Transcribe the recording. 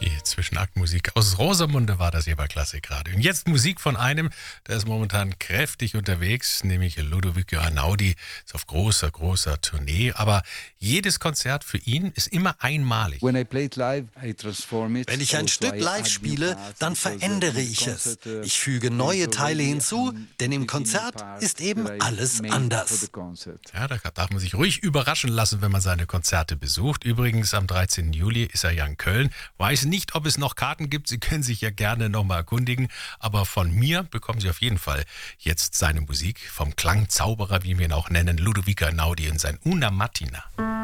Die Zwischenaktmusik aus Rosamunde war das hier bei Klassikradio. Und jetzt Musik von einem, der ist momentan kräftig unterwegs, nämlich Ludovico Einaudi, ist auf großer Tournee. Aber jedes Konzert für ihn ist immer einmalig. Wenn ich ein Stück live spiele, dann verändere ich es. Ich füge neue Teile hinzu, denn im Konzert ist eben alles anders. Ja, da darf man sich ruhig überraschen lassen, wenn man seine Konzerte besucht. Übrigens, am 13. Juli ist er ja in Köln. Weiß nicht, ob es noch Karten gibt. Sie können sich ja gerne nochmal erkundigen. Aber von mir bekommen Sie auf jeden Fall jetzt seine Musik vom Klangzauberer, wie wir ihn auch nennen, Ludovico Einaudi in sein Una Mattina.